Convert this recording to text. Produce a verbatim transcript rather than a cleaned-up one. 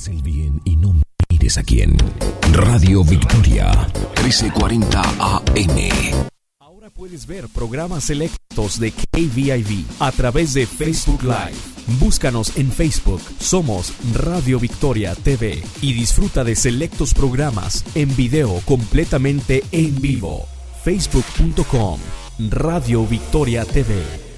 Haz el bien y no mires a quién. Radio Victoria, trece cuarenta A M. Ahora puedes ver programas selectos de K V I V a través de Facebook Live. Búscanos en Facebook, somos Radio Victoria T V y disfruta de selectos programas en video completamente en vivo. facebook punto com, Radio Victoria T V.